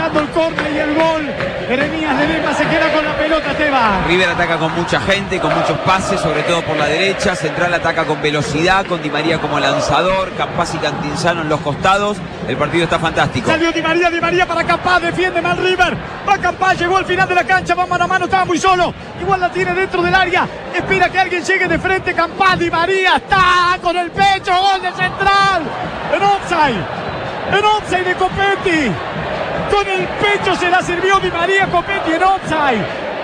buscando el córner y el gol. Jeremías Ledesma se queda con la pelota, Esteban. River ataca con mucha gente, con muchos pases, sobre todo por la derecha. Central ataca con velocidad, con Di María como lanzador, Campás y Cantinzano en los costados. El partido está fantástico. Salió Di María para Campás, defiende mal River. Va Campás, llegó al final de la cancha, va mano a mano, estaba muy solo. Igual la tiene dentro del área. Espera que alguien llegue de frente. Campás, Di María está con el pecho, gol de Central. En offside de Copetti. Con el pecho se la sirvió Di María, Copetti en offside.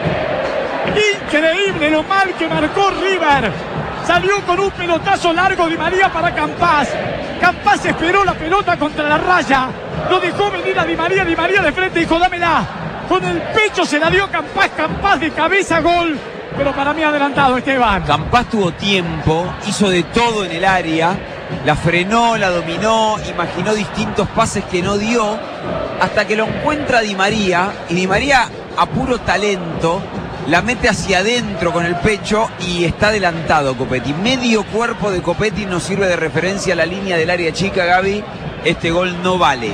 Increíble lo mal que marcó River. Salió con un pelotazo largo Di María para Campás. Campás esperó la pelota contra la raya. Lo dejó venir a Di María de frente dijo, dámela. Con el pecho se la dio Campás de cabeza, gol. Pero para mí adelantado, Esteban. Campás tuvo tiempo, hizo de todo en el área. La frenó, la dominó, imaginó distintos pases que no dio. Hasta que lo encuentra Di María. Y Di María, a puro talento, la mete hacia adentro con el pecho y está adelantado Copetti. Medio cuerpo de Copetti nos sirve de referencia a la línea del área chica, Gaby. Este gol no vale.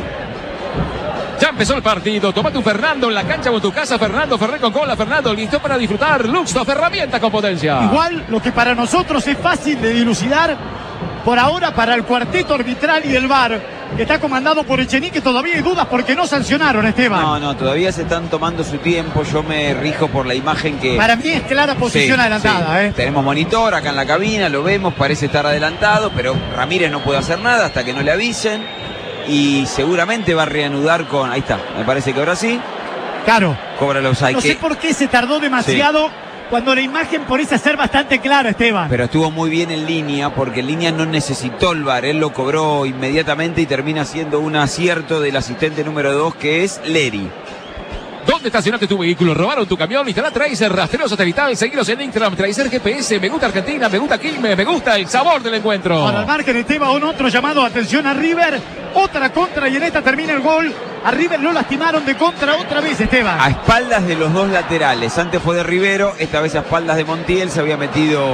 Ya empezó el partido. Tomate un Fernando en la cancha o en tu casa. Fernando Ferré con cola. Fernando listo para disfrutar. Luxoft, herramienta con potencia. Igual lo que para nosotros es fácil de dilucidar, por ahora para el cuarteto arbitral y el VAR, que está comandado por Echenique, todavía hay dudas porque no sancionaron, Esteban. No, todavía se están tomando su tiempo. Yo me rijo por la imagen que... Para mí es clara posición adelantada. Sí. Tenemos monitor acá en la cabina, lo vemos, parece estar adelantado, pero Ramírez no puede hacer nada hasta que no le avisen. Y seguramente va a reanudar con... Ahí está, me parece que ahora sí. Claro. Cobra los No sé por qué se tardó demasiado. Sí. Cuando la imagen parece ser bastante clara, Esteban. Pero estuvo muy bien en línea, porque en línea no necesitó el VAR. Él lo cobró inmediatamente y termina siendo un acierto del asistente número 2, que es Leri. ¿Dónde estacionaste tu vehículo? ¿Robaron tu camión? Instala Tracer, rastreo satelital. Seguiros en Instagram, Tracer GPS. Me gusta Argentina, me gusta Quilmes, me gusta el sabor del encuentro. Para el margen, Esteban, otro llamado, atención a River. Otra contra y en esta termina el gol. A River lo lastimaron de contra otra vez, Esteban. A espaldas de los dos laterales. Antes fue de Rivero, esta vez a espaldas de Montiel. Se había metido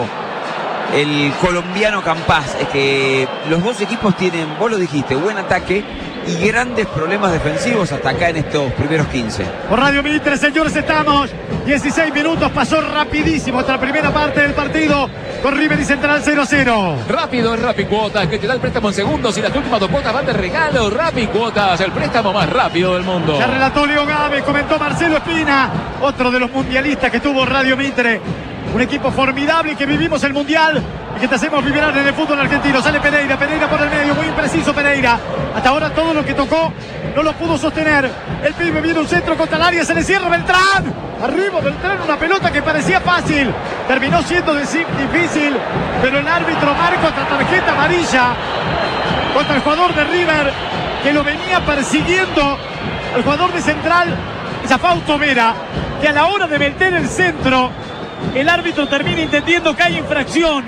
el colombiano Campás. Es que los dos equipos tienen, vos lo dijiste, buen ataque y grandes problemas defensivos hasta acá en estos primeros 15. Por Radio Mitre, señores, estamos 16 minutos, pasó rapidísimo esta primera parte del partido con River y Central 0-0. Rápido es Rappi Cuotas, que te da el préstamo en segundos y las últimas 2 cuotas van de regalo. Rappi Cuotas, el préstamo más rápido del mundo. Ya relató Leo Gávez, comentó Marcelo Espina, otro de los mundialistas que tuvo Radio Mitre. Un equipo formidable que vivimos el Mundial y que te hacemos vibrar en el fútbol argentino. Sale Pereira por el medio, muy impreciso Pereira. Hasta ahora todo lo que tocó no lo pudo sostener. El pibe viene un centro contra el área, se le cierra Beltrán. Arriba Beltrán, una pelota que parecía fácil. Terminó siendo difícil, pero el árbitro marca otra tarjeta amarilla contra el jugador de River, que lo venía persiguiendo. El jugador de Central, Fausto Vera, que a la hora de meter el centro, el árbitro termina entendiendo que hay infracción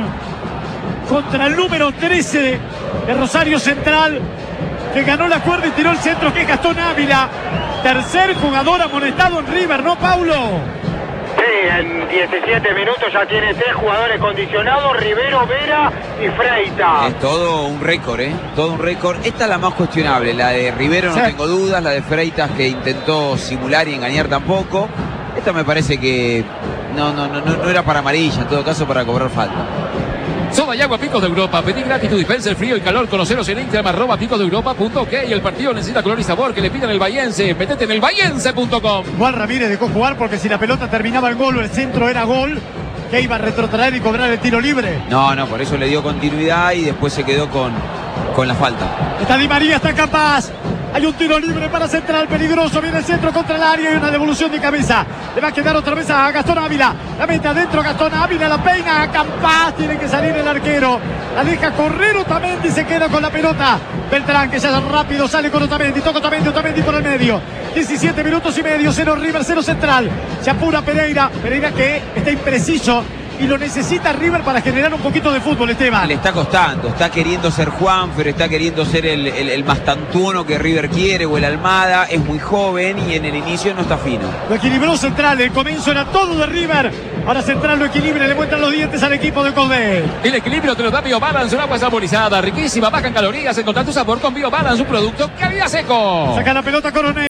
contra el número 13 de Rosario Central, que ganó la cuerda y tiró el centro, que es Gastón Ávila. Tercer jugador amonestado en River, ¿no, Paulo? Sí, en 17 minutos ya tiene 3 jugadores condicionados: Rivero, Vera y Freita. Es todo un récord, todo un récord. Esta es la más cuestionable, la de Rivero no tengo dudas, la de Freitas que intentó simular y engañar tampoco. Esta me parece que no era para amarilla, en todo caso para cobrar falta. Soda y agua Picos de Europa. Pedí gratis tu dispenser frío y calor. Conoceros en Instagram @picosdeeuropa.ok. El partido necesita color y sabor que le pidan el Bahiense. Metete en el bahiense.com. Juan Ramírez dejó jugar porque si la pelota terminaba el gol o el centro era gol, que iba a retrotraer y cobrar el tiro libre. No, por eso le dio continuidad y después se quedó con la falta. Está Di María, está Campás. Hay un tiro libre para Central, peligroso. Viene el centro contra el área y una devolución de cabeza. Le va a quedar otra vez a Gastón Ávila. La mete adentro Gastón Ávila, la peina a Campás. Tiene que salir el arquero. La deja correr Otamendi y se queda con la pelota. Beltrán, que ya rápido sale con Otamendi. Toca Otamendi por el medio. 17 minutos y medio, 0 River, 0 Central. Se apura Pereira. Pereira que está impreciso. Y lo necesita River para generar un poquito de fútbol, Esteban. Le está costando, está queriendo ser Juanfer, está queriendo ser el Mastantuono que River quiere, o el Almada. Es muy joven y en el inicio no está fino. Lo equilibró Central, el comienzo era todo de River. Ahora Central lo equilibra, le muestran los dientes al equipo de Codé. El equilibrio te lo da BioBalance, un agua saborizada, riquísima, baja en calorías. Encontrar tu sabor con BioBalance, un producto calidad seco. Saca la pelota Coronel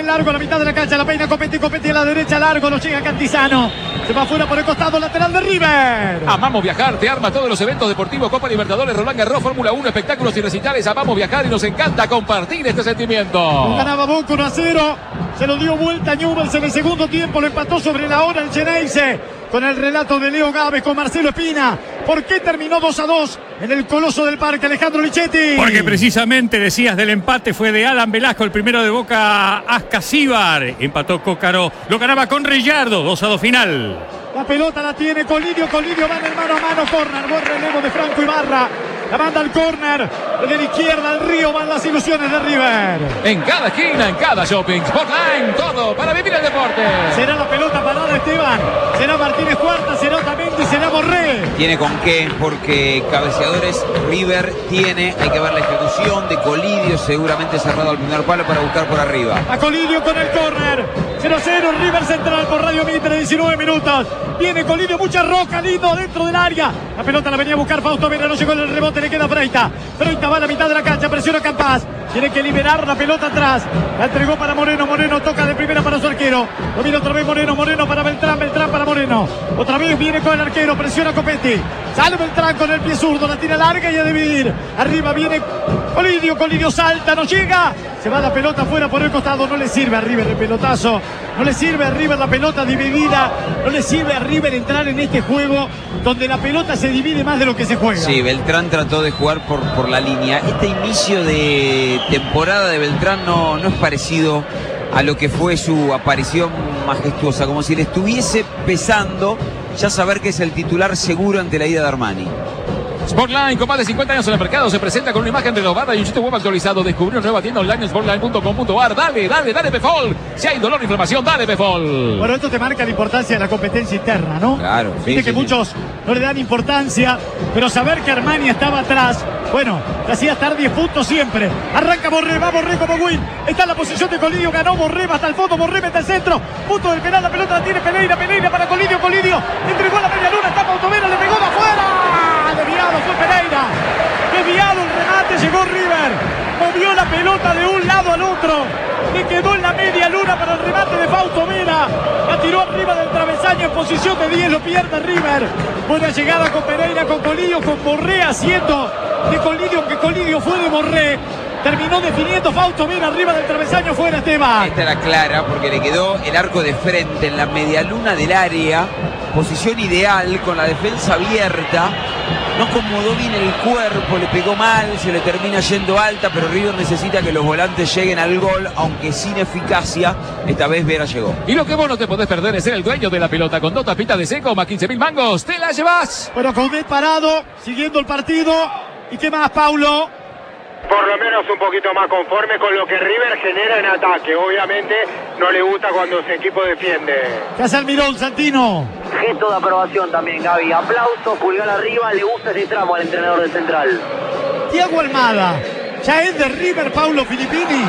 largo a la mitad de la cancha. La peina Copetti a la derecha, largo. Lo llega Cantizano. Se va afuera por el costado lateral de River. Amamos viajar, te arma todos los eventos deportivos, Copa Libertadores, Roland Garros, Fórmula 1, espectáculos y recitales. Amamos viajar y nos encanta compartir este sentimiento. Ganaba Boca 1-0. Se lo dio vuelta Newell's en el segundo tiempo. Lo empató sobre la hora el Xeneize. Con el relato de Leo Gávez, con Marcelo Espina. ¿Por qué terminó 2-2 en el Coloso del Parque, Alejandro Lichetti? Porque precisamente decías del empate fue de Alan Velasco, el primero de Boca, Ascasíbar. Empató Cócaro, lo ganaba con Reyardo, 2-2 final. La pelota la tiene Colidio va en el mano a mano, córner, buen relevo de Franco Ibarra. La manda al córner, de la izquierda al Río van las ilusiones de River. En cada esquina, en cada shopping, Sportline, todo para vivir el deporte. Será la pelota parada Esteban, será Martínez Cuarta, será Otamendi, será Borré. Tiene con qué, porque cabeceadores River tiene, hay que ver la ejecución de Colidio, seguramente cerrado al primer palo para buscar por arriba. A Colidio con el córner, 0-0, River Central por Radio Mitre, 19 minutos. Viene Colidio, mucha roca, lindo dentro del área. La pelota la venía a buscar Fausto Vera, no llegó en el rebote, le queda Freita. Freita va a la mitad de la cancha, presiona Campás. Tiene que liberar la pelota atrás. La entregó para Moreno, Moreno toca de primera para su arquero. Lo viene otra vez Moreno, Moreno para Beltrán, Beltrán para Moreno. Otra vez viene con el arquero, presiona Copetti. Sale Beltrán con el pie zurdo, la tira larga y a dividir. Arriba viene Colidio, Colidio salta, no llega. Se va la pelota afuera por el costado, no le sirve a River el pelotazo. No le sirve a River la pelota dividida. No le sirve a River entrar en este juego donde la pelota se divide más de lo que se juega. Sí, Beltrán trató de jugar por la línea. Este inicio de temporada de Beltrán no es parecido a lo que fue su aparición majestuosa, como si le estuviese pesando ya saber que es el titular seguro ante la ida de Armani. Sportline, con más de 50 años en el mercado, se presenta con una imagen renovada y un sitio web actualizado. Descubrió una nueva tienda online en sportline.com.ar. Dale, Pefol. Si hay dolor o inflamación, dale, Pefol. Bueno, esto te marca la importancia de la competencia interna, ¿no? Claro, Viste que muchos no le dan importancia, pero saber que Armani estaba atrás, bueno, te hacía estar 10 puntos siempre. Arranca Borré, va Borré como win. Está en la posición de Colidio, ganó Borré, va hasta el fondo, Borré mete al centro. Punto del penal, la pelota la tiene Pereira para Colidio, entregó la media luna, está Pautomera, le pegó de afuera. Desviado fue Pereira, desviado el remate, llegó River, movió la pelota de un lado al otro, le quedó en la media luna para el remate de Fausto Vera, la tiró arriba del travesaño en posición de 10, lo pierde River. Buena llegada con Pereira, con Colidio, con Borré haciendo de Colidio, que Colidio fue de Borré. Terminó definiendo Fausto Vera arriba del travesaño, fuera Esteban. Esta era clara porque le quedó el arco de frente en la medialuna del área, posición ideal con la defensa abierta. No acomodó bien el cuerpo, le pegó mal, se le termina yendo alta, pero River necesita que los volantes lleguen al gol, aunque sin eficacia. Esta vez Vera llegó. Y lo que vos no te podés perder es ser el dueño de la pelota. Con 2 tapitas de seco más 15.000 mangos, te la llevas. Bueno, Coudet parado, siguiendo el partido. ¿Y qué más, Paulo? Por lo menos un poquito más conforme con lo que River genera en ataque. Obviamente no le gusta cuando su equipo defiende. ¿Qué hace Almirón, Santino? Gesto de aprobación también, Gaby. Aplauso, pulgar arriba. Le gusta ese tramo al entrenador del Central. Thiago Almada. ¿Ya es de River, Paulo Filippini?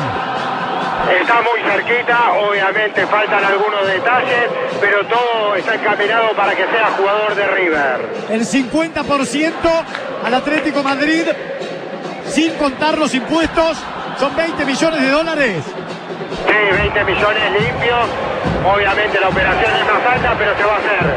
Está muy cerquita, obviamente faltan algunos detalles, pero todo está encaminado para que sea jugador de River. El 50% al Atlético Madrid, sin contar los impuestos, son 20 millones de dólares. Sí, 20 millones limpios. Obviamente la operación es más alta, pero se va a hacer.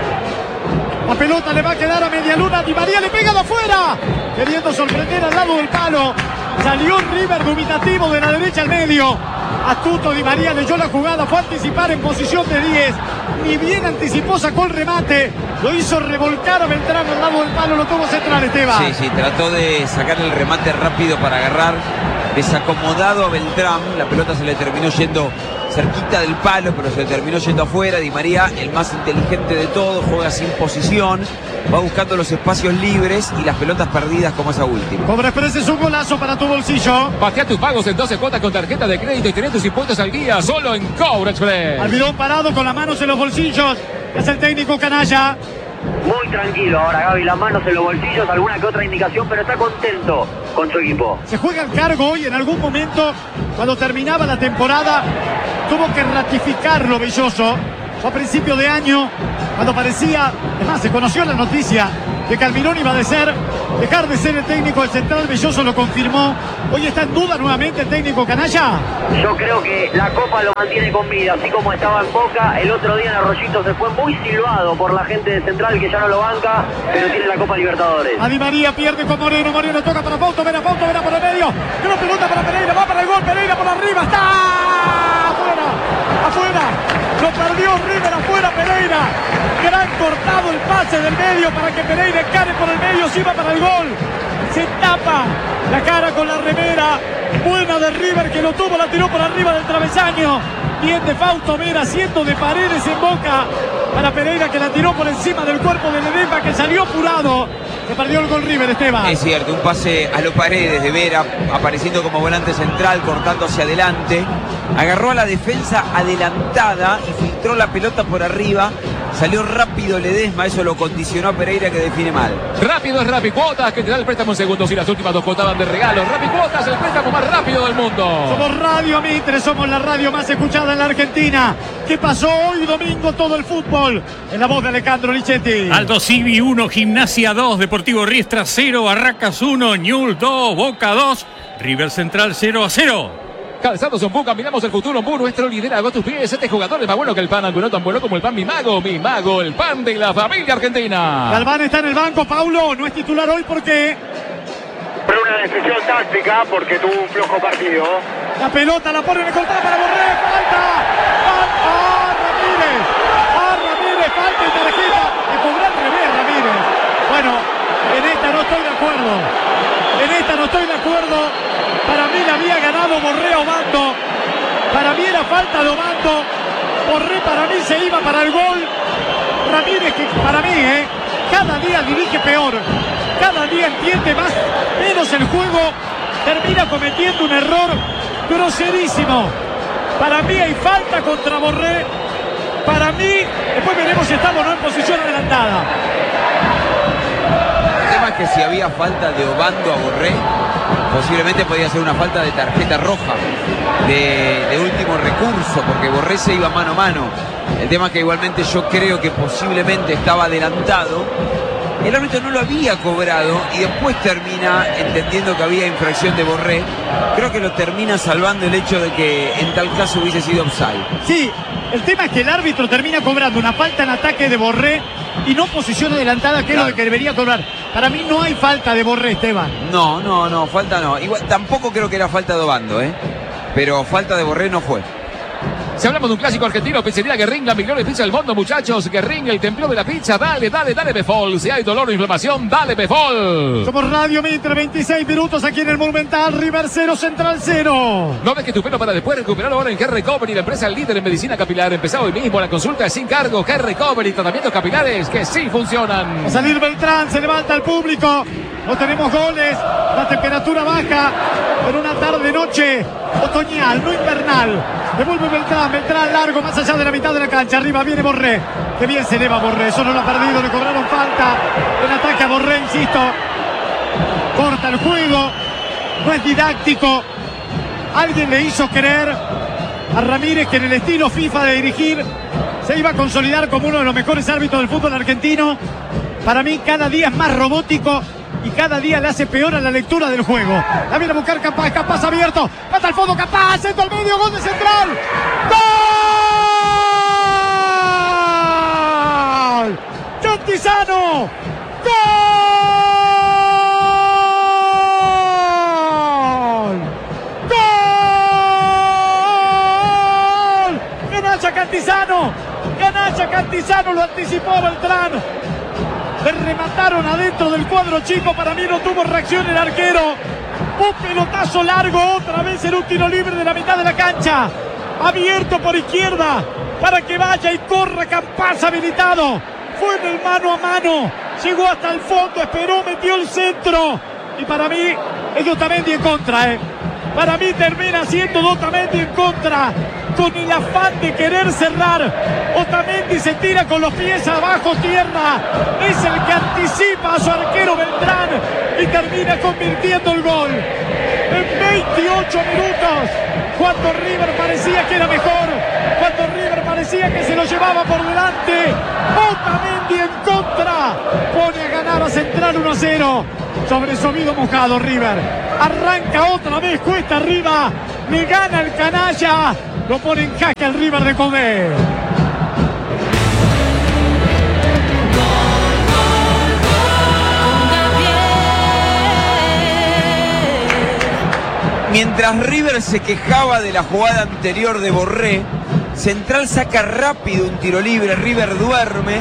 La pelota le va a quedar a media luna. Di María le pega de afuera, queriendo sorprender al lado del palo. Salió River dubitativo de la derecha al medio. Astuto Di María leyó la jugada, fue a anticipar en posición de 10. Ni bien anticipó, sacó el remate. Lo hizo revolcar a Beltrán al lado del palo, lo tuvo central, Esteban. Sí, trató de sacar el remate rápido para agarrar. Desacomodado a Beltrán, la pelota se le terminó yendo cerquita del palo, pero se le terminó yendo afuera. Di María, el más inteligente de todos, juega sin posición, va buscando los espacios libres y las pelotas perdidas como esa última. Cobra Express es un golazo para tu bolsillo. Patea tus pagos en 12 cuotas con tarjeta de crédito y tenés tus impuestos al día solo en Cobra Express. Almirón parado con las manos en los bolsillos. Es el técnico canalla. Muy tranquilo ahora, Gaby, las manos en los bolsillos, alguna que otra indicación, pero está contento con su equipo. Se juega el cargo hoy. En algún momento, cuando terminaba la temporada, tuvo que ratificarlo Belloso. Fue a principio de año, cuando parecía, además se conoció la noticia que Calmirón iba a dejar de ser el técnico del Central. Belloso lo confirmó. Hoy está en duda nuevamente el técnico canalla. Yo creo que la Copa lo mantiene con vida, así como estaba en Boca. El otro día en Arroyito se fue muy silbado por la gente de Central, que ya no lo banca, pero tiene la Copa Libertadores. A Di María pierde con Moreno. Moreno toca para Fausto Vera por el medio. Una pelota para Pereira. Va para el gol. Pereira por arriba. ¡Está! ¡Afuera! Lo perdió River, afuera Pereira. Gran cortado el pase del medio para que Pereira encare por el medio. Se va para el gol. Se tapa la cara con la remera. Buena de River, que lo tuvo, la tiró por arriba del travesaño. Bien de Fausto Vera, haciendo de Paredes en Boca para Pereira, que la tiró por encima del cuerpo de Ledesma, que salió apurado. Se perdió el gol River, Esteban. Es cierto, un pase a los Paredes de Vera, apareciendo como volante central, cortando hacia adelante. Agarró a la defensa adelantada y filtró la pelota por arriba. Salió rápido Ledesma, eso lo condicionó a Pereira, que define mal. Rápido es Rapicuotas, que te da el préstamo en segundos y las últimas 2 cuotas van de regalo. Rapicuotas, el préstamo más rápido del mundo. Somos Radio Mitre, somos la radio más escuchada en la Argentina. ¿Qué pasó hoy domingo? Todo el fútbol en la voz de Alejandro Lichetti. Aldo Civi 1, Gimnasia 2, Deportivo Riestra 0, Barracas 1, Ñul 2, Boca 2, River Central 0-0. Calzados Ombu, miramos el futuro. Ombu, nuestro liderazgo a tus pies. Este jugador es más bueno que el pan, aunque no tan bueno como el pan Mi Mago, el pan de la familia argentina. Galván está en el banco, Paulo. No es titular hoy porque... Pero una decisión táctica porque tuvo un flojo partido. La pelota la pone cortada para Borré. ¡Falta! Ramírez! ¡Falta y tarjeta! Le cobró al revés, Ramírez. Bueno, en esta no estoy de acuerdo. Para mí la había ganado Borré a Obando. Para mí era falta de Obando. Borré para mí se iba para el gol. Ramírez, que para mí, cada día dirige peor. Cada día entiende menos el juego. Termina cometiendo un error groserísimo. Para mí hay falta contra Borré. Para mí, después veremos si estamos o no en posición adelantada. El tema es que si había falta de Obando a Borré, posiblemente podía ser una falta de tarjeta roja de último recurso, porque Borré se iba mano a mano. El tema es que igualmente yo creo que posiblemente estaba adelantado. El árbitro no lo había cobrado y después termina entendiendo que había infracción de Borré. Creo que lo termina salvando el hecho de que en tal caso hubiese sido offside. Sí, el tema es que el árbitro termina cobrando una falta en ataque de Borré y no posición adelantada, que es lo que debería cobrar. Para mí no hay falta de Borré, Esteban. No, falta no. Igual, tampoco creo que era falta de Obando, pero falta de Borré no fue. Si hablamos de un clásico argentino, pizzería Guerrín, la mejor pizza del mundo, muchachos. Guerrín, el templo de la pizza. Dale, Befol. Si hay dolor o inflamación, dale Befol. Somos Radio Mitre, 26 minutos aquí en el Monumental. River 0, Central 0. ¿No ves que tu pelo para después recuperarlo ahora en Hair Recovery, la empresa líder en medicina capilar? Empezá hoy mismo, la consulta es sin cargo. Hair Recovery, tratamientos capilares que sí funcionan. Va a salir Beltrán, se levanta el público. No tenemos goles, la temperatura baja en una tarde-noche otoñal, no invernal. Devuelve Beltrán largo, más allá de la mitad de la cancha. Arriba viene Borré. Que bien se eleva Borré, eso no lo ha perdido, le cobraron falta. En ataque a Borré, insisto. Corta el juego, no es didáctico. Alguien le hizo creer a Ramírez que en el estilo FIFA de dirigir se iba a consolidar como uno de los mejores árbitros del fútbol argentino. Para mí cada día es más robótico y cada día le hace peor a la lectura del juego. La viene a buscar Capaz abierto. Pata al fondo, Capaz, centro al medio, gol de Central. ¡Gol! ¡Cantizano! ¡Gol! ¡Gol! Ganacha Cantizano, lo anticipó Beltrán. Le remataron adentro del cuadro chico. Para mí no tuvo reacción el arquero. Un pelotazo largo, otra vez en un tiro libre de la mitad de la cancha. Abierto por izquierda para que vaya y corra Capaz habilitado. Fue en el mano a mano. Llegó hasta el fondo, esperó, metió el centro. Y para mí es Otamendi en contra. Para mí termina siendo Otamendi en contra. Con el afán de querer cerrar, Otamendi se tira con los pies abajo tierra. Es el que anticipa a su arquero Beltrán y termina convirtiendo el gol. En 28 minutos, cuando River parecía que era mejor, cuando River parecía que se lo llevaba por delante, Otamendi en contra pone a ganar a Central 1-0 sobre Somido Mojado. River arranca otra vez cuesta arriba, le gana el canalla, lo pone en jaque al River de Coudet. Mientras River se quejaba de la jugada anterior de Borré, Central saca rápido un tiro libre, River duerme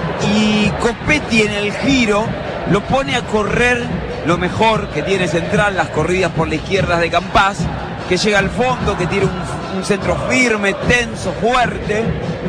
y Copetti en el giro lo pone a correr lo mejor que tiene Central, las corridas por la izquierda de Campás, que llega al fondo, que tiene un centro firme, tenso, fuerte.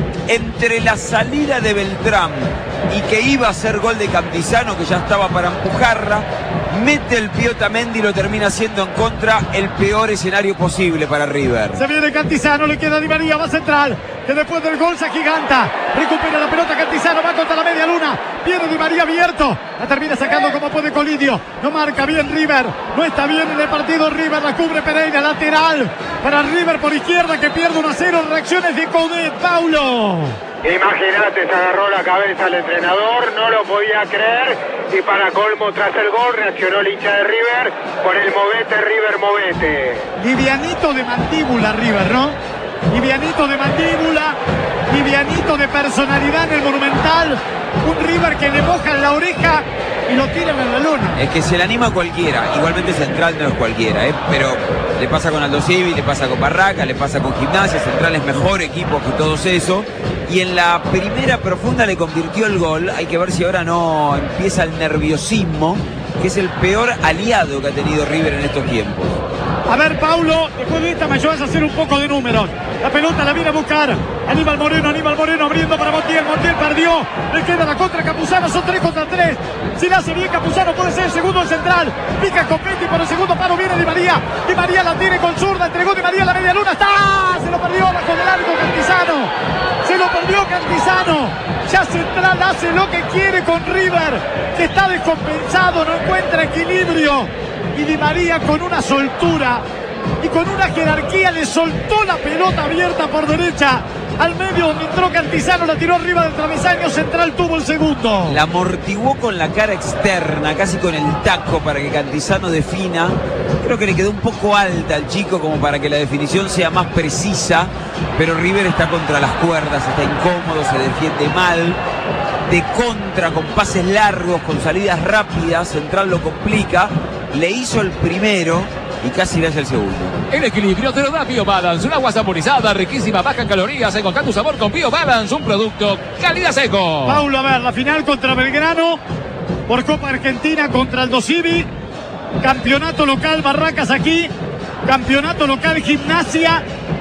Entre la salida de Beltrán y que iba a ser gol de Cantizano, que ya estaba para empujarla, mete el pie Otamendi y lo termina haciendo en contra, el peor escenario posible para River. Se viene Cantizano, le queda Di María, va Central, que después del gol se agiganta, recupera la pelota Cantizano, va contra la media luna, viene Di María abierto, la termina sacando como puede Colidio, no marca bien River, no está bien en el partido River, la cubre Pereira, lateral para River por izquierda, que pierde 1-0, reacciones de Coudet. Paulo. Imagínate, se agarró la cabeza el entrenador, no lo podía creer y para colmo tras el gol reaccionó el hincha de River con el movete River movete. Livianito de mandíbula River, ¿no? Livianito de mandíbula, livianito de personalidad en el Monumental, un River que le mojan la oreja y lo tiran en la luna. Es que se le anima a cualquiera, igualmente Central no es cualquiera, pero le pasa con Aldo Civi, le pasa con Barraca, le pasa con Gimnasia, Central es mejor equipo que todos eso. Y en la primera profunda le convirtió el gol. Hay que ver si ahora no empieza el nerviosismo, que es el peor aliado que ha tenido River en estos tiempos. A ver, Paulo, después de esta me ayudas a hacer un poco de números. La pelota la viene a buscar Aníbal Moreno abriendo para Montiel, Montiel perdió, le queda la contra Campuzano, son 3 contra 3. Si la hace bien Campuzano puede ser el segundo del Central. Pica Copetti por el segundo paro, viene Di María. Di María la tiene con zurda, entregó Di María a la media luna, está, se lo perdió bajo el arco Cantizano. Se lo perdió Cantizano. Ya Central hace lo que quiere con River, que está descompensado, no encuentra equilibrio. Y Di María con una soltura y con una jerarquía le soltó la pelota abierta por derecha al medio donde entró Cantizano, la tiró arriba del travesaño, Central tuvo el segundo. La amortiguó con la cara externa, casi con el taco para que Cantizano defina. Creo que le quedó un poco alta al chico como para que la definición sea más precisa, pero River está contra las cuerdas, está incómodo, se defiende mal. De contra, con pases largos, con salidas rápidas, Central lo complica. Le hizo el primero y casi le hace el segundo. El equilibrio te lo da BioBalance, un agua saborizada, riquísima, baja en calorías. Encontrá tu sabor con BioBalance, un producto calidad seco. Paulo, a ver, la final contra Belgrano por Copa Argentina contra Aldo Civi. Campeonato local Barracas aquí, campeonato local Gimnasia.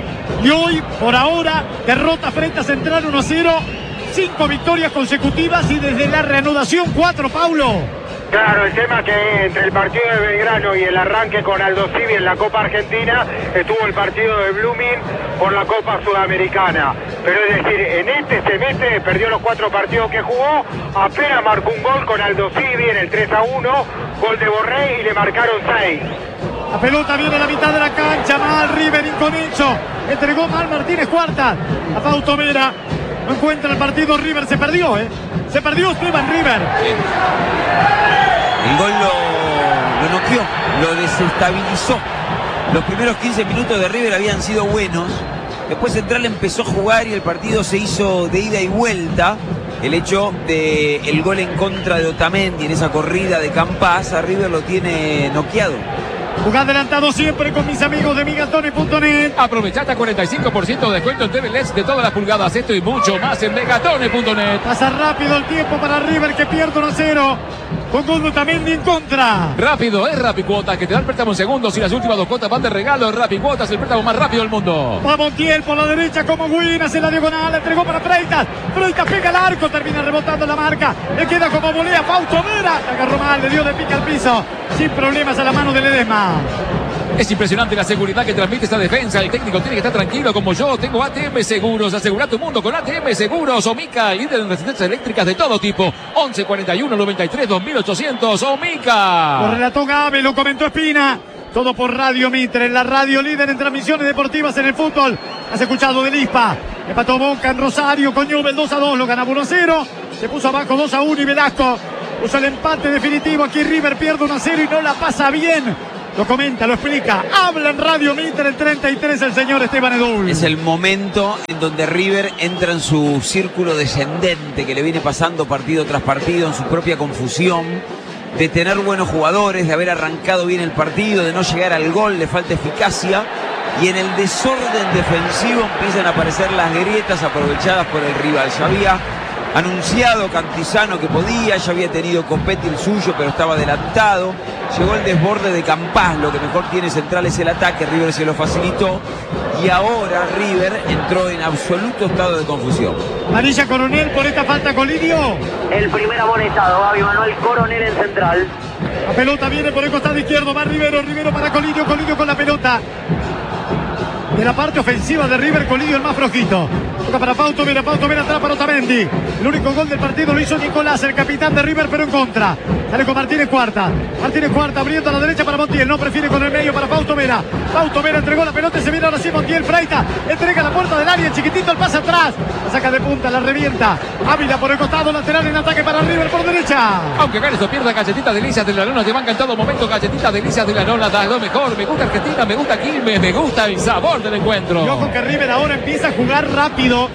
Y hoy, por ahora, derrota frente a Central 1-0. 5 victorias consecutivas y desde la reanudación 4, Paulo. Claro, el tema que entre el partido de Belgrano y el arranque con Aldo Civi en la Copa Argentina estuvo el partido de Blooming por la Copa Sudamericana. Pero es decir, en este semestre perdió los 4 partidos que jugó, apenas marcó un gol con Aldo Civi en el 3-1, gol de Borré y le marcaron 6. La pelota viene a la mitad de la cancha, mal River inconexo, entregó mal Martínez Cuarta a Fausto Vera. No encuentra el partido River, se perdió, se perdió Esteban River. El gol lo noqueó, lo desestabilizó. Los primeros 15 minutos de River habían sido buenos. Después Central empezó a jugar y el partido se hizo de ida y vuelta. El hecho del gol en contra de Otamendi en esa corrida de Campás, a River lo tiene noqueado. Jugá adelantado siempre con mis amigos de Megatone.net. Aprovechate a 45% de descuento en TV LEDs de todas las pulgadas. Esto y mucho más en Megatone.net. Pasa rápido el tiempo para River, que pierde 1-0. Con gol de Otamendi en contra. Rápido, es Rapicuotas, que te da el préstamo en segundos y las últimas 2 cuotas van de regalo. Rapicuotas, el préstamo más rápido del mundo. Va Montiel por la derecha como Guinas en la diagonal. Entregó para Freitas. Freitas pega al arco, termina rebotando la marca. Le queda como volea Fausto Vera. La agarró mal, le dio de pica al piso. Sin problemas a la mano de Ledesma. Es impresionante la seguridad que transmite esta defensa. El técnico tiene que estar tranquilo como yo. Tengo ATM Seguros. Asegura tu mundo con ATM Seguros. Omica, líder en resistencias eléctricas de todo tipo. 11 41 93 2800. Omica. Lo relató Gabe, lo comentó Espina. Todo por Radio Mitre, la radio líder en transmisiones deportivas en el fútbol. Has escuchado de Lispa. Empató Boca en Rosario con Newell 2-2. Lo ganaba 1-0. Se puso abajo 2-1 y Velasco Usa el empate definitivo. Aquí River pierde 1-0 y no la pasa bien. Lo comenta, lo explica. Habla en Radio Mitre el 33 el señor Esteban Edul. Es el momento en donde River entra en su círculo descendente que le viene pasando partido tras partido, en su propia confusión, de tener buenos jugadores, de haber arrancado bien el partido, de no llegar al gol, le falta eficacia. Y en el desorden defensivo empiezan a aparecer las grietas aprovechadas por el rival. Ya había anunciado Cantizano que podía, ya había tenido Copetti el suyo, pero estaba adelantado. Llegó el desborde de Campás, lo que mejor tiene central es el ataque, River se lo facilitó. Y ahora River entró en absoluto estado de confusión. Amarilla Coronel por esta falta con Lidio. El primer amonestado, Gaby Manuel Coronel en central. La pelota viene por el costado izquierdo, va Rivero para Colidio con la pelota. De la parte ofensiva de River, Colidio el más flojito. Toca para Pauto Vera atrás para Otamendi. El único gol del partido lo hizo Nicolás, el capitán de River, pero en contra. Sale con Martínez Cuarta abriendo a la derecha para Montiel. No prefiere con el medio para Pauto Vera entregó la pelota y se viene ahora sí Montiel. Freita entrega la puerta del área, chiquitito el pase atrás. La saca de punta, la revienta. Ávila por el costado, lateral en ataque para River por derecha. Aunque Carlos pierda, Galletitas Delicias de la Lona te banca en todo momento. Galletitas Delicias de la Lona da lo mejor. Me gusta Argentina, me gusta Quilmes, me gusta el sabor del encuentro. Y ojo que River ahora empieza a jugar rápido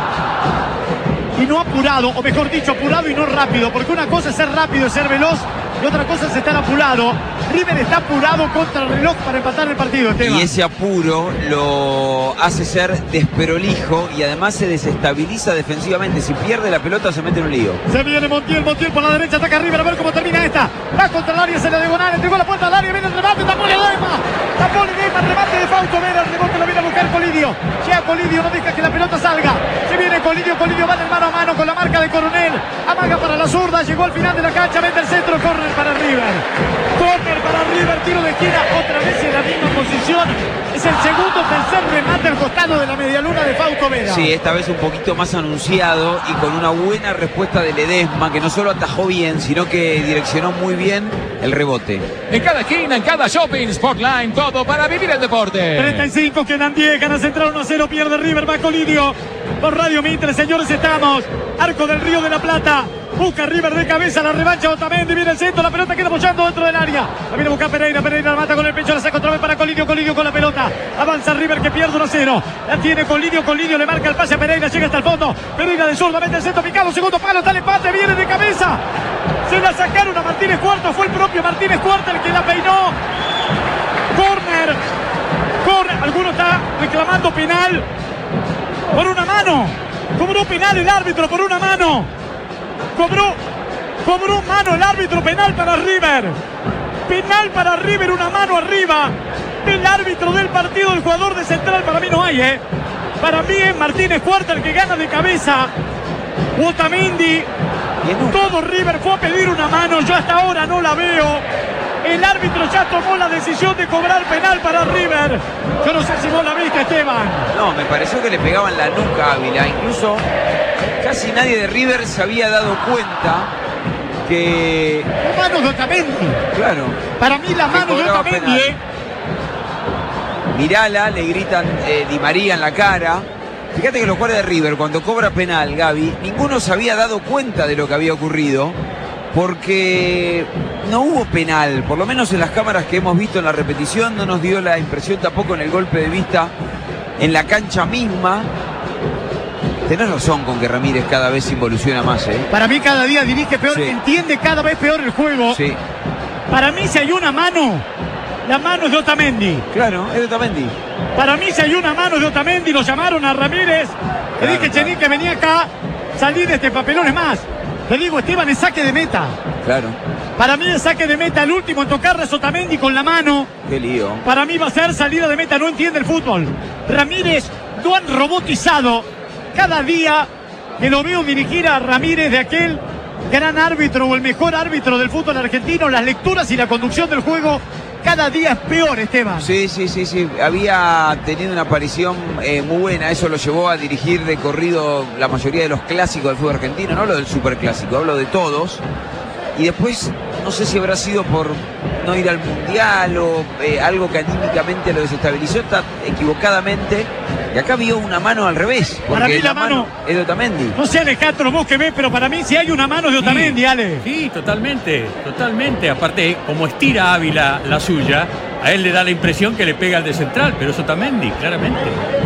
y no apurado, o mejor dicho, apurado y no rápido, porque una cosa es ser rápido y ser veloz y otra cosa es estar apurado. River está apurado contra el reloj para empatar el partido, Esteban. Y ese apuro lo hace ser desprolijo y además se desestabiliza defensivamente. Si pierde la pelota se mete en un lío. Se viene Montiel por la derecha, ataca River, a ver cómo termina esta. Va contra el área, se la diagonal, entregó la puerta al área, viene el remate, tapó Ledesma, remate de Fausto Vera, el rebote lo viene a buscar Colidio. Llega Colidio, no deja que la pelota salga. Se viene Colidio va en el mano a mano con la marca de Coronel. Amaga para la zurda, llegó al final de la cancha, mete el centro, córner para River, tiro de esquina, otra vez en la misma posición. Es el segundo, tercer remate al costado de la medialuna de Fausto Vera. Sí, esta vez un poquito más anunciado y con una buena respuesta de Ledesma, que no solo atajó bien, sino que direccionó muy bien el rebote. En cada esquina, en cada shopping, Sportline, todo para vivir el deporte. 35, quedan 10, gana Central 1-0, pierde River, va Colidio. Por Radio Mitre, señores, estamos. Arco del Río de la Plata. Busca River de cabeza, la revancha Otamendi, viene el centro, la pelota queda apoyando dentro del área. La viene a buscar Pereira la mata con el pecho, la saca otra vez para Colidio con la pelota. Avanza River que pierde 1-0. La tiene Colidio le marca el pase a Pereira, llega hasta el fondo. Pereira de zurda, mete el centro picado, segundo palo, está el empate, viene de cabeza. Se la sacaron a Martínez Cuarta, fue el propio Martínez Cuarta el que la peinó. Corner. Alguno está reclamando penal por una mano. Cobró penal el árbitro por una mano. Cobró mano el árbitro, penal para River. Penal para River, una mano arriba del árbitro del partido, el jugador de Central. Para mí no hay, Para mí es Martínez Cuarta el que gana de cabeza. Otamendi. Todo River fue a pedir una mano, yo hasta ahora no la veo. El árbitro ya tomó la decisión de cobrar penal para River. Yo no sé si vos la viste, Esteban. No, me pareció que le pegaban la nuca a Ávila. Incluso casi nadie de River se había dado cuenta que... La mano de Otamendi. Claro. Para mí la mano de Otamendi, Mirala, le gritan Di María en la cara. Fíjate que los jugadores de River, cuando cobra penal, Gaby, ninguno se había dado cuenta de lo que había ocurrido, porque no hubo penal, por lo menos en las cámaras que hemos visto en la repetición, no nos dio la impresión tampoco en el golpe de vista en la cancha misma. Tenés razón con que Ramírez cada vez involuciona más, Para mí cada día dirige peor, entiende cada vez peor el juego. Sí. Para mí si hay una mano, la mano es de Otamendi. Claro, es de Otamendi. Para mí si hay una mano de Otamendi, lo llamaron a Ramírez. Le dije, Chení, que venía acá, salí de este papelón. Es más, te digo, Esteban, es saque de meta. Claro. Para mí es saque de meta, el último en tocarle a Otamendi con la mano. Qué lío. Para mí va a ser salida de meta, no entiende el fútbol. Ramírez lo han robotizado. Cada día que lo veo dirigir a Ramírez, de aquel gran árbitro o el mejor árbitro del fútbol argentino, las lecturas y la conducción del juego cada día es peor, Esteban. Sí. Había tenido una aparición muy buena. Eso lo llevó a dirigir de corrido la mayoría de los clásicos del fútbol argentino. No hablo del superclásico, hablo de todos. Y después, no sé si habrá sido por no ir al Mundial o algo que anímicamente lo desestabilizó, está equivocadamente. Y acá vio una mano al revés. Para mí Porque la mano es de Otamendi. No sé, Alejandro, vos que ves, pero para mí si hay una mano de Otamendi, Ale. Sí, totalmente. Aparte, como estira Ávila la suya, a él le da la impresión que le pega al de central, pero es Otamendi, claramente.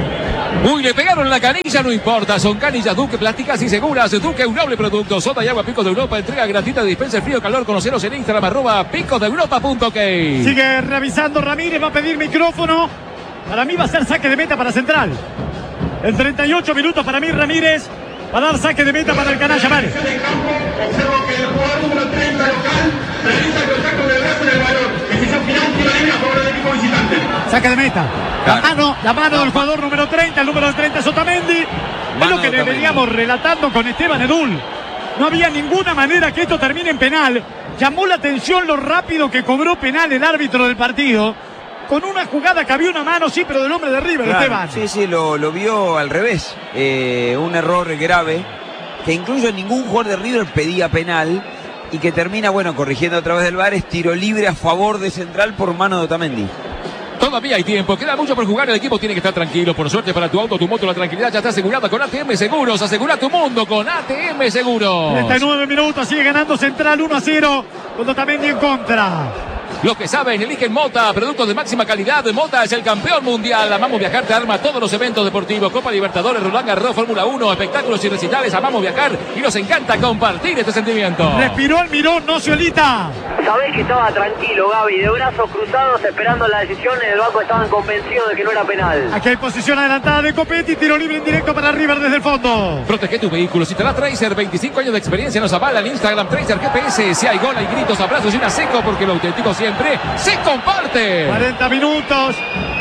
Uy, le pegaron la canilla, no importa. Son canillas Duque, plásticas y seguras. Duque, un noble producto. Soda y agua Picos de Europa. Entrega gratuita de dispensa de frío calor. Conoceros en Instagram, @picosdeeuropa.ok. Sigue revisando Ramírez, va a pedir micrófono. Para mí va a ser saque de meta para Central. En 38 minutos para mí Ramírez va a dar saque de meta para el canalla. Vale. Observo que el jugador número 30 local realiza el contacto del brazo en el balón. Decisión final, tiro libre a favor del equipo visitante. Saque de meta. Claro. La mano del jugador número 30, el número 30 es Otamendi. Es Mano lo que de le Otamendi. veníamos relatando con Esteban Edul. No había ninguna manera que esto termine en penal. Llamó la atención lo rápido que cobró penal el árbitro del partido. Con una jugada que había una mano, sí, pero del hombre de River, Claro, Esteban. sí, lo vio al revés. Un error grave que incluso ningún jugador de River pedía penal y que termina, corrigiendo a través del VAR, es tiro libre a favor de Central por mano de Otamendi. Todavía hay tiempo, queda mucho por jugar, el equipo tiene que estar tranquilo. Por suerte para tu auto, tu moto, la tranquilidad ya está asegurada con ATM Seguros. Asegura tu mundo con ATM Seguros. 39 minutos, sigue ganando Central 1-0, con Otamendi en contra. Los que saben, eligen Mota, productos de máxima calidad. Mota es el campeón mundial. Amamos Viajar te arma todos los eventos deportivos. Copa Libertadores, Roland Garros, Fórmula 1, espectáculos y recitales. Amamos viajar y nos encanta compartir este sentimiento. Respiró el Mirón, no se olita. Sabés que estaba tranquilo, Gaby, de brazos cruzados esperando la decisión. En el banco estaban convencidos de que no era penal. Aquí hay posición adelantada de Copetti, tiro libre en directo para River desde el fondo. Protege tu vehículo. Si te da Tracer, 25 años de experiencia nos avala en Instagram. Tracer GPS. Si hay gol, hay gritos, abrazos y una seco, porque lo auténtico siempre se comparte. 40 minutos.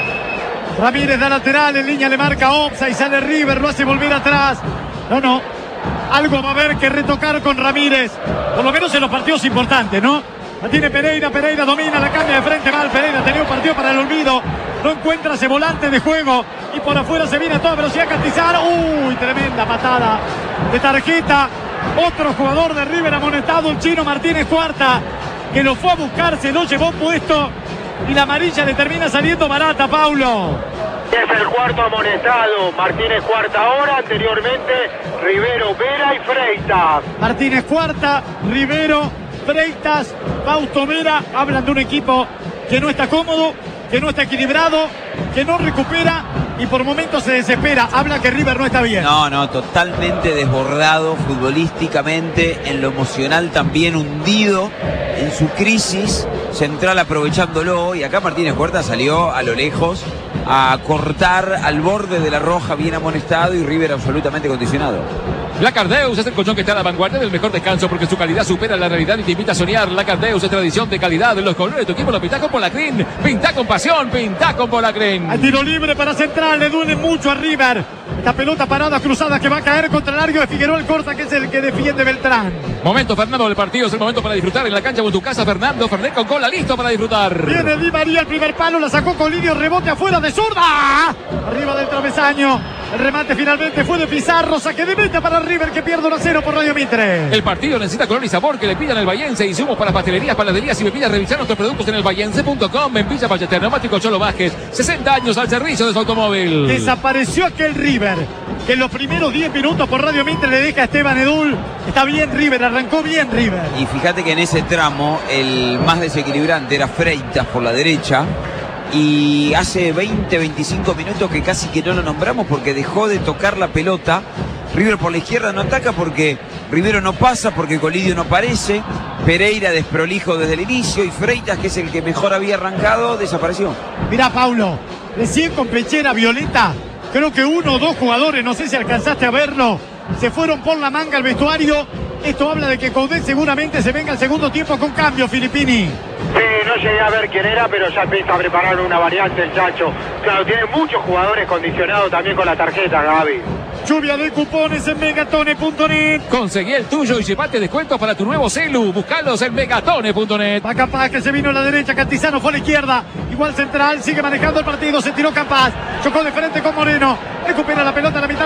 Ramírez da lateral, en línea le marca Opsa y sale River, lo hace volver atrás. No. Algo va a haber que retocar con Ramírez. Por lo menos en los partidos importantes, ¿no? La tiene Pereira domina, la cambia de frente mal. Pereira tenía un partido para el olvido. No encuentra ese volante de juego. Y por afuera se viene a toda velocidad Cantizar. Uy, tremenda patada de tarjeta. Otro jugador de River amonestado, el chino Martínez Cuarta, que lo fue a buscar, se lo llevó puesto. Y la amarilla le termina saliendo barata, Paulo. Es el cuarto amonestado. Martínez Cuarta ahora, anteriormente Rivero, Vera y Freitas. Martínez Cuarta, Rivero, Freitas, Fausto Vera. Hablan de un equipo que no está cómodo, que no está equilibrado, que no recupera y por momentos se desespera. Habla que River no está bien. No, totalmente desbordado futbolísticamente, en lo emocional también hundido en su crisis. Central aprovechándolo, y acá Martínez Cuarta salió a lo lejos a cortar al borde de la roja, bien amonestado, y River absolutamente condicionado. Lacardeus es el colchón que está a la vanguardia del mejor descanso porque su calidad supera la realidad y te invita a soñar. Lacardeus es tradición de calidad. Los colores de tu equipo los pintás con Polacrin. Pintá con pasión, pintá con Polacrin. Al tiro libre para Central, le duele mucho a River. Esta pelota parada cruzada que va a caer contra el largo de Figueroa el Corta, que es el que defiende Beltrán. Momento, Fernando, del partido. Es el momento para disfrutar en la cancha o en tu casa. Fernando Fernet con cola, listo para disfrutar. Viene Di María, el primer palo, la sacó Colidio, rebote afuera de zurda. Arriba del travesaño. El remate finalmente fue de Pizarro. Saque de meta para River, que pierde 1-0 por Radio Mitre. El partido necesita color y sabor que le pidan el Vallense. Insumos para pastelerías, panaderías y bebidas. Revisar nuestros productos en elvallense.com. En Villa Ballester, Neumático Cholo Vázquez. 60 años al servicio de su automóvil. Desapareció aquel River que en los primeros 10 minutos por Radio Mitre le deja a Esteban Edul. Está bien River, arrancó bien River. Y fíjate que en ese tramo el más desequilibrante era Freitas por la derecha. Y hace 20-25 minutos que casi que no lo nombramos porque dejó de tocar la pelota. River por la izquierda no ataca porque Rivero no pasa, porque Colidio no aparece. Pereira desprolijo desde el inicio y Freitas, que es el que mejor había arrancado, desapareció. Mirá, Paulo, recién con pechera violeta, creo que uno o dos jugadores, no sé si alcanzaste a verlo, se fueron por la manga al vestuario. Esto habla de que Coudet seguramente se venga al segundo tiempo con cambio, Filippini. Sí, no llegué a ver quién era, pero ya empieza a preparar una variante el Chacho. Claro, tiene muchos jugadores condicionados también con la tarjeta, Gaby. Lluvia de cupones en megatone.net. Conseguí el tuyo y llevate descuentos para tu nuevo celu. Buscalos en megatone.net. Va Capaz, que se vino a la derecha, Cantizano fue a la izquierda. Igual Central, sigue manejando el partido, se tiró Capaz. Chocó de frente con Moreno. Recupera la pelota a la mitad de la cancha.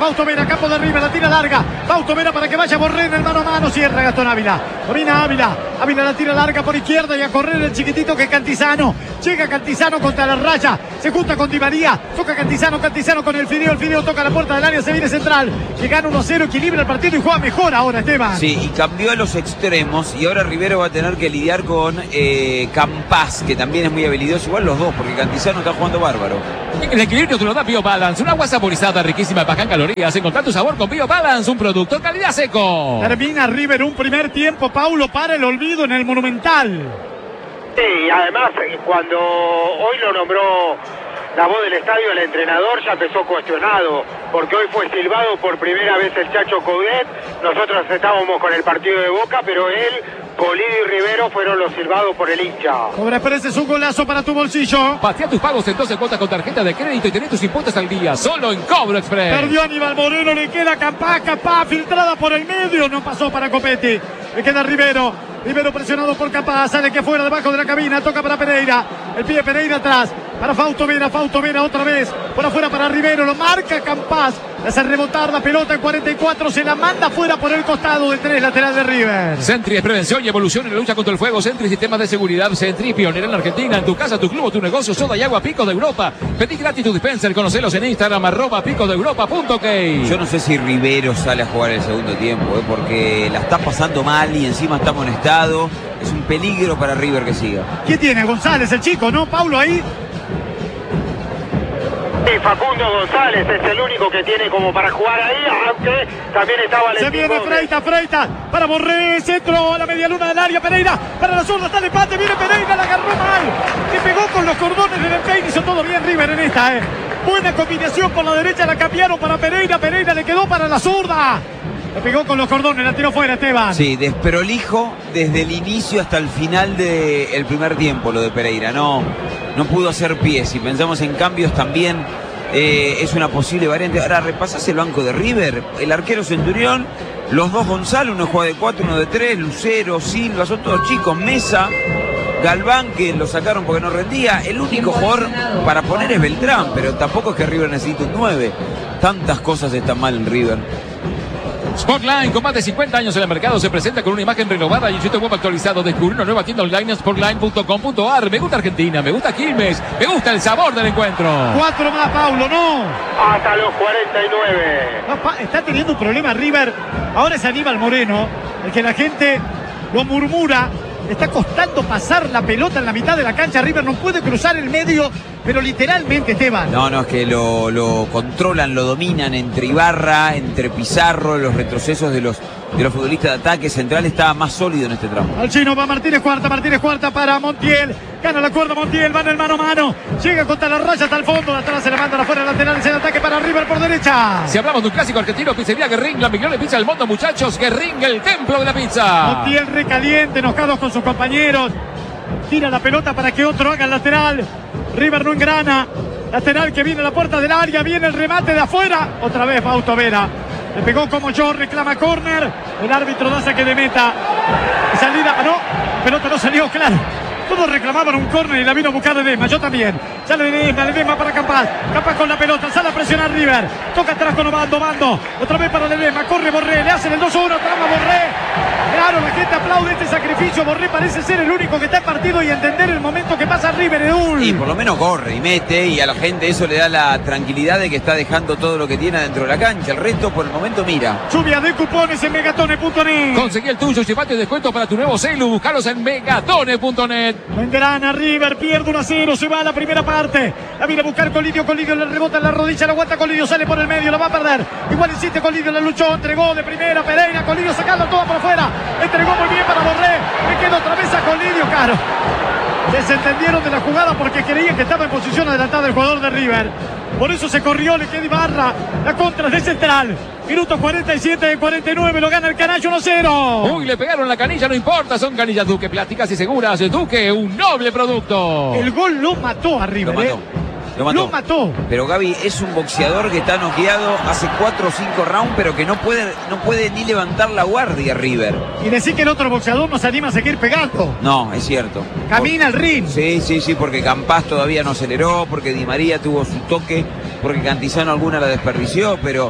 Fausto Vera, campo de River, la tira larga. Fausto Vera para que vaya Borré en el mano a mano. Cierra Gastón Ávila. Domina Ávila. Ávila la tira larga por izquierda y a correr el chiquitito que es Cantizano. Llega Cantizano contra la raya. Se junta con Di María. Toca Cantizano con el Fideo. El Fideo toca la puerta del área. Se viene central. Que gana 1-0, equilibra el partido y juega mejor ahora, Esteban. Sí, y cambió a los extremos y ahora Rivero va a tener que lidiar con Campás, que también es muy habilidoso. Igual los dos, porque Cantizano está jugando bárbaro. El equilibrio te lo da BioBalance, una agua saborizada riquísima, baja en calorías. Encontrar tu sabor con BioBalance, un producto calidad seco. Termina River un primer tiempo, Paulo, para el olvido en el Monumental. Sí, además cuando hoy lo nombró la voz del estadio, el entrenador ya empezó cuestionado, porque hoy fue silbado por primera vez el Chacho Coudet. Nosotros estábamos con el partido de Boca, pero él, Polido y Rivero fueron los silbados por el hincha. Cobra Express es un golazo para tu bolsillo. Patea tus pagos en 12 cuotas con tarjeta de crédito y tenés tus impuestos al día, solo en Cobro Express. Perdió Aníbal Moreno, le queda Campás, filtrada por el medio, no pasó para Copetti. Le queda Rivero. Rivero presionado por Campás, sale que fuera debajo de la cabina, toca para Pereira. El pie de Pereira atrás, para Fausto Vera otra vez, por afuera para Rivero, lo marca Campás. Le hace rebotar la pelota en 44, se la manda fuera por el costado del 3 lateral de River. Sentry es prevención y evolución en la lucha contra el fuego. Sentry, sistemas de seguridad. Sentry, pionera en la Argentina, en tu casa, tu club, tu negocio. Soda y agua Pico de Europa. Pedí gratis tu dispenser, conocelos en Instagram, @picosdeeuropa.ok. Yo no sé si Rivero sale a jugar el segundo tiempo, porque la está pasando mal y encima está amonestado. Es un peligro para River que siga. ¿Qué tiene González, el chico, no? Paulo ahí. Sí, Facundo González es el único que tiene como para jugar ahí, aunque también está Valentín. Se viene Freita, para Borré, centro a la media luna del área, Pereira, para la zurda, está el empate, viene Pereira, la agarró mal, que pegó con los cordones del empeine, hizo todo bien River en esta, Buena combinación por la derecha, la cambiaron para Pereira, Pereira le quedó para la zurda. Le pegó con los cordones, la tiró fuera Esteban. Sí, desprolijo desde el inicio hasta el final del primer tiempo lo de Pereira. No pudo hacer pie. Si pensamos en cambios también es una posible variante. Ahora repasás el banco de River. El arquero Centurión, los dos Gonzalo, uno juega de 4, uno de 3, Lucero, Silva, son todos chicos. Mesa, Galván, que lo sacaron porque no rendía. El único jugador para poner es Beltrán, pero tampoco es que River necesite un 9. Tantas cosas están mal en River. Sportline, con más de 50 años en el mercado, se presenta con una imagen renovada y un sitio web actualizado. Descubrir una nueva tienda online en sportline.com.ar. Me gusta Argentina, me gusta Quilmes, me gusta el sabor del encuentro. 4 más, Paulo, no. Hasta los 49. Está teniendo un problema River. Ahora es Aníbal Moreno, el que la gente lo murmura. Está costando pasar la pelota en la mitad de la cancha. River no puede cruzar el medio, pero literalmente, Esteban. No, es que lo controlan, lo dominan entre Ibarra, entre Pizarro, los retrocesos de los futbolistas de ataque. Central está más sólido en este tramo. Al chino va Martínez cuarta para Montiel. Gana la cuerda Montiel, va en el mano a mano. Llega contra la raya hasta el fondo. De atrás se le mandan afuera laterales en ataque para River por derecha. Si hablamos de un clásico argentino, pizzería Guerrín, la mejor pizza del mundo, muchachos. Guerrín, el templo de la pizza. Montiel recaliente, enojados con sus compañeros. Tira la pelota para que otro haga el lateral. River no engrana. Lateral que viene a la puerta del área. Viene el remate de afuera. Otra vez Fausto Vera. Le pegó como yo, reclama córner. El árbitro da saque de meta. Salida, no. La pelota no salió, claro. Todos reclamaban un córner y la vino a buscar Ledesma, yo también. Sale Ledesma para Campás. Campás con la pelota, sale a presionar River. Toca atrás con Obando. Otra vez para Ledesma, corre Borré, le hacen el 2-1, trama Borré. Claro, la gente aplaude este sacrificio. Borré parece ser el único que está en partido y entender el momento que pasa River, Edul. Y por lo menos corre y mete, y a la gente eso le da la tranquilidad de que está dejando todo lo que tiene dentro de la cancha. El resto por el momento mira. Lluvia de cupones en megatone.net. Conseguí el tuyo, llevate descuento para tu nuevo celu. Buscalos en megatone.net. No engrana River, pierde 1-0, se va a la primera parte. La viene a buscar Colidio le rebota en la rodilla, la aguanta Colidio, sale por el medio, la va a perder. Igual insiste Colidio, la luchó, entregó de primera Pereira, Colidio sacando todo por afuera. Entregó muy bien para Borré, le queda otra vez a Colidio, caro. Desentendieron de la jugada porque creían que estaba en posición adelantada el jugador de River. Por eso se corrió, le queda Ibarra. La contra de Central. Minuto 47 de 49, lo gana el Canallo 1-0. Uy, le pegaron la canilla, no importa, son canillas Duque, plásticas y seguras. Duque, un noble producto. El gol lo mató a River. Lo mató. Pero Gaby es un boxeador que está noqueado hace 4 o 5 rounds, pero que no puede ni levantar la guardia River. Y decir que el otro boxeador no se anima a seguir pegando. No, es cierto. Camina el ring. Sí, porque Campás todavía no aceleró, porque Di María tuvo su toque, porque Cantizano alguna la desperdició, pero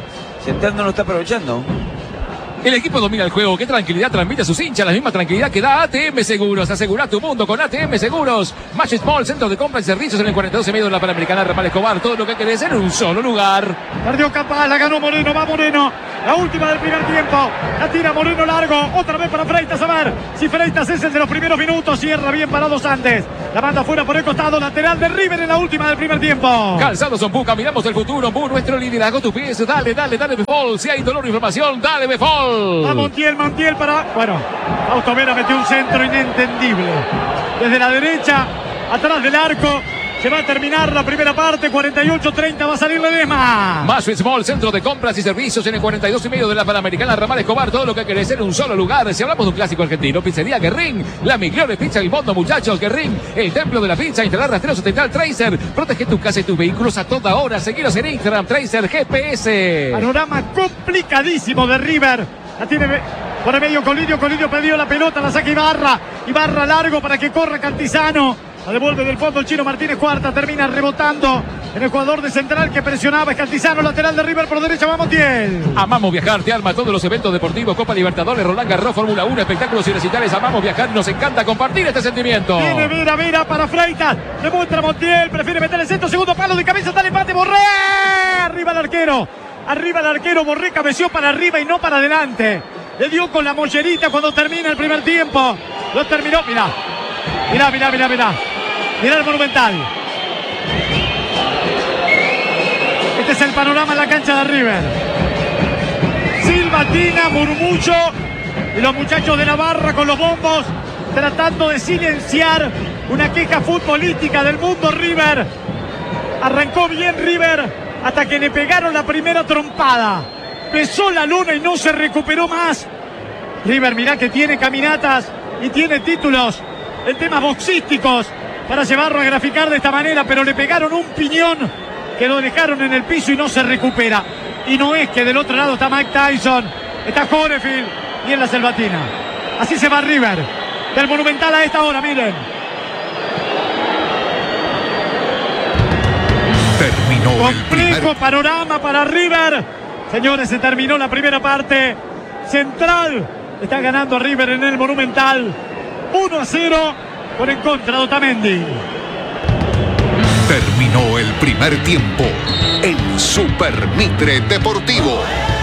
Central no lo está aprovechando. El equipo domina el juego. Qué tranquilidad transmite a sus hinchas. La misma tranquilidad que da ATM Seguros. Asegura tu mundo con ATM Seguros. Match Small, centro de compra y servicios en el 42 y medio de la Panamericana Ramal Escobar. Todo lo que querés en un solo lugar. Perdió Capaz, la ganó Moreno. Va Moreno. La última del primer tiempo. La tira Moreno largo. Otra vez para Freitas. A ver si Freitas es el de los primeros minutos. Cierra bien parados antes. La manda fuera por el costado. Lateral de River en la última del primer tiempo. Calzados son Puca. Miramos el futuro. Nuestro liderazgo. Tu pies. Dale, Befol. Si hay dolor o inflamación, dale, Befol. Va Montiel para... Bueno, Fausto Vera metió un centro inentendible. Desde la derecha, atrás del arco. Se va a terminar la primera parte. 48-30 va a salir Ledesma. Más Small, centro de compras y servicios en el 42 y medio de la Panamericana Ramal Escobar. Todo lo que querés en un solo lugar. Si hablamos de un clásico argentino, pizzería Guerrín. La migliore pizza del mundo, muchachos. Guerrín, el templo de la pizza. Instalar rastreros central Tracer. Protege tu casa y tus vehículos a toda hora. Seguiros en Instagram, Tracer GPS. Panorama complicadísimo de River. La tiene por el medio Colidio perdió la pelota, la saca Ibarra largo para que corra Cantizano. La devuelve del fondo el chino Martínez Cuarta, termina rebotando en el jugador de Central que presionaba. Es Cantizano, lateral de River por derecha, va Montiel. Amamos viajar, te arma todos los eventos deportivos, Copa Libertadores, Roland Garros, Fórmula 1, espectáculos y recitales. Amamos viajar, nos encanta compartir este sentimiento. Viene Vera para Freitas, demuestra Montiel, prefiere meter el centro, segundo palo de cabeza, está el empate, Borré. Arriba el arquero, Borré cabeció para arriba y no para adelante. Le dio con la mollerita cuando termina el primer tiempo. Lo terminó, mirá el Monumental. Este es el panorama en la cancha de River. Silbatina, murmullo y los muchachos de la barra con los bombos tratando de silenciar una queja futbolística del mundo River. Arrancó bien River hasta que le pegaron la primera trompada. Pesó la luna y no se recuperó más. River, mirá que tiene caminatas y tiene títulos en temas boxísticos para llevarlo a graficar de esta manera, pero le pegaron un piñón que lo dejaron en el piso y no se recupera. Y no es que del otro lado está Mike Tyson, está Holyfield y en la Selvatina. Así se va River del Monumental a esta hora, miren. Terminó complejo panorama para River. Señores, se terminó la primera parte. Central está ganando a River en el Monumental 1-0 por en contra de Otamendi. Terminó el primer tiempo en Super Mitre Deportivo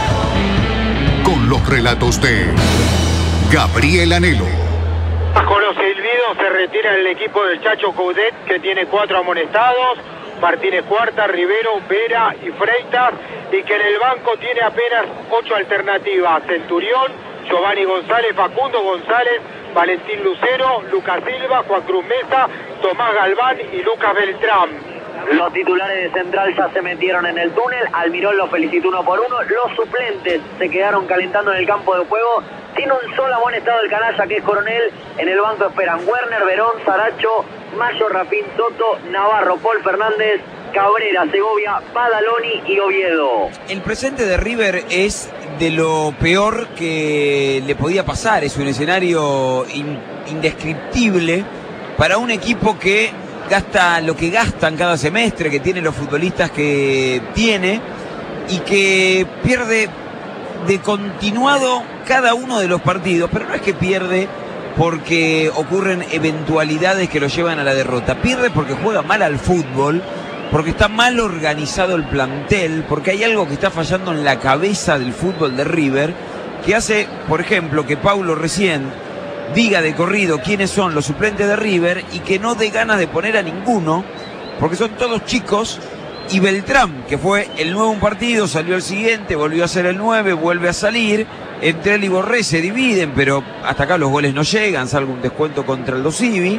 con los relatos de Gabriel Anhelo. Bajo los silbidos se retira el equipo del Chacho Coudet, que tiene 4 amonestados: Martínez Cuarta, Rivero, Vera y Freitas, y que en el banco tiene apenas 8 alternativas: Centurión, Giovanni González, Facundo González, Valentín Lucero, Lucas Silva, Juan Cruz Mesa, Tomás Galván y Lucas Beltrán. Los titulares de Central ya se metieron en el túnel. Almirón los felicitó 1 por 1. Los suplentes se quedaron calentando en el campo de juego. Tiene un solo amonestado el canalla, que es Coronel. En el banco esperan Werner, Verón, Saracho, Mayo, Rafín, Soto, Navarro, Paul Fernández, Cabrera, Segovia, Badaloni y Oviedo. El presente de River es de lo peor que le podía pasar. Es un escenario indescriptible para un equipo que gasta lo que gastan cada semestre, que tiene los futbolistas que tiene y que pierde de continuado cada uno de los partidos. Pero no es que pierde porque ocurren eventualidades que lo llevan a la derrota. Pierde porque juega mal al fútbol, porque está mal organizado el plantel, porque hay algo que está fallando en la cabeza del fútbol de River, que hace, por ejemplo, que Paulo recién diga de corrido quiénes son los suplentes de River y que no dé ganas de poner a ninguno, porque son todos chicos. Y Beltrán, que fue el 9 un partido, salió el siguiente, volvió a ser el 9, vuelve a salir. Entre él y Borré se dividen, pero hasta acá los goles no llegan, salvo un descuento contra el Dosivi.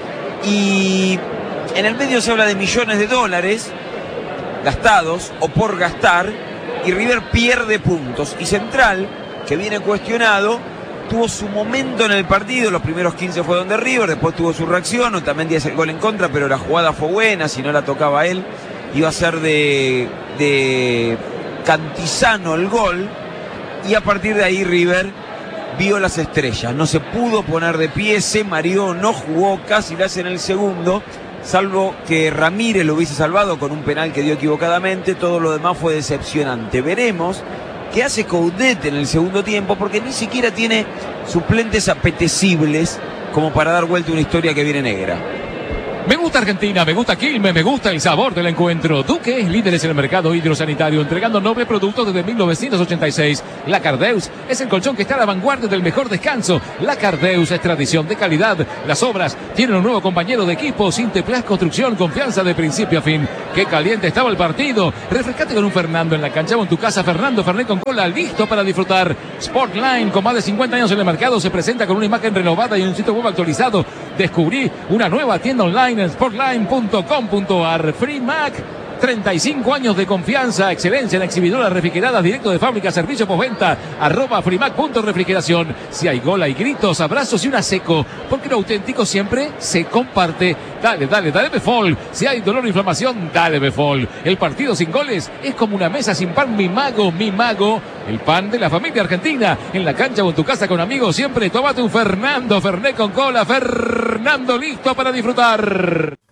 Y en el medio se habla de millones de dólares gastados o por gastar, y River pierde puntos. Y Central, que viene cuestionado, tuvo su momento en el partido. Los primeros 15 fueron de River, después tuvo su reacción. Otamendi hace el gol en contra, pero la jugada fue buena. Si no la tocaba a él, iba a ser de Cantizano el gol. Y a partir de ahí River vio las estrellas. No se pudo poner de pie, se mareó, no jugó, casi la hace en el segundo, salvo que Ramírez lo hubiese salvado con un penal que dio equivocadamente. Todo lo demás fue decepcionante. Veremos que hace Coudet en el segundo tiempo, porque ni siquiera tiene suplentes apetecibles como para dar vuelta a una historia que viene negra. Me gusta Argentina, me gusta Quilmes, me gusta el sabor del encuentro. Duque es líderes en el mercado hidrosanitario, entregando nobles productos desde 1986. La Cardeus es el colchón que está a la vanguardia del mejor descanso. La Cardeus es tradición de calidad. Las obras tienen un nuevo compañero de equipo. Sinteplas Construcción, confianza de principio a fin. Qué caliente estaba el partido. Refrescate con un Fernando en la cancha o en tu casa. Fernando Fernet con cola, listo para disfrutar. Sportline, con más de 50 años en el mercado, se presenta con una imagen renovada y un sitio web actualizado. Descubrí una nueva tienda online en sportline.com.ar. Free Mac, 35 años de confianza, excelencia en exhibidoras refrigeradas, directo de fábrica, servicio postventa, @freemac.refrigeración. Si hay gol, hay gritos, abrazos y una seco, porque lo auténtico siempre se comparte. Dale Befol. Si hay dolor o inflamación, dale Befol. El partido sin goles es como una mesa sin pan. Mi mago, el pan de la familia argentina. En la cancha o en tu casa con amigos, siempre tómate un Fernando Fernet con cola. Fernando, listo para disfrutar.